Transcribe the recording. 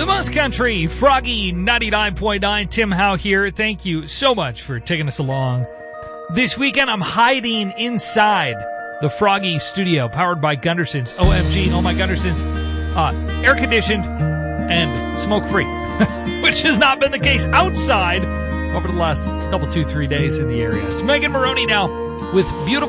The Most Country, Froggy 99.9, Tim Howe here. Thank you so much for taking us along. This weekend, I'm hiding inside the Froggy studio, powered by Gunderson's. OMG, oh my Gunderson's, air-conditioned and smoke-free, which has not been the case outside over the last couple, 2-3 days in the area. It's Megan Maroney now with beautiful